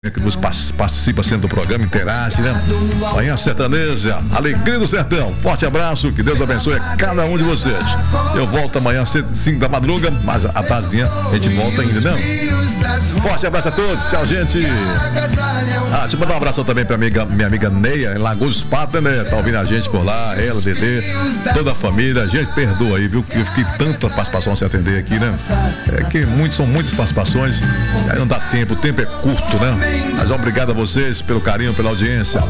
que nos participa sempre do programa, interage, né? Manhã Sertaneja, alegria do sertão. Forte abraço, que Deus abençoe a cada um de vocês. Eu volto amanhã, 5 da madruga, mas a tardezinha a gente volta ainda, não? Forte abraço a todos, tchau, gente. Deixa eu mandar um abraço também pra minha amiga Neia, em Lagoas dos Patos, né? Tá ouvindo a gente por lá, ela, Dedê, toda a família. Gente, perdoa aí, viu? Que eu fiquei tanta participação sem atender aqui, né? É que são muitas participações, aí não dá tempo, o tempo é curto, né? Mas obrigado a vocês pelo carinho, pela audiência.